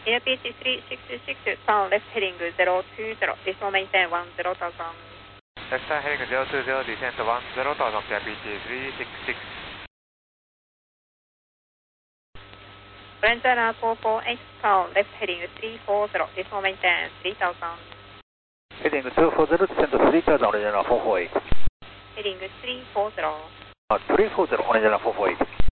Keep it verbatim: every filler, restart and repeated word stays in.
Air P H three six six, turn left heading zero two zero, descend maintain one zero thousand. Left turn heading zero two zero, descend one zero thousand, Air P H three six six. French four four eight, turn left heading three four zero, descend maintain three thousand. Heading two four zero, descend three thousand, Original four four eight. Heading three four zero. Uh, three four zero, Original four four eight.